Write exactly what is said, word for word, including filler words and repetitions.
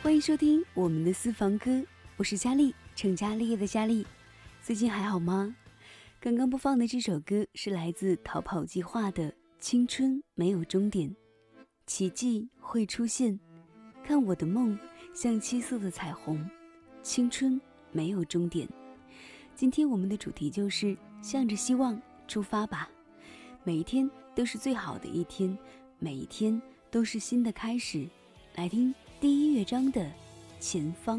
欢迎收听我们的私房歌，我是佳丽，成家立业的佳丽。最近还好吗？刚刚播放的这首歌是来自逃跑计划的《青春没有终点》，奇迹会出现，看我的梦像七色的彩虹，青春没有终点。今天我们的主题就是向着希望出发吧，每一天都是最好的一天，每一天都是新的开始。来听第一乐章的前方。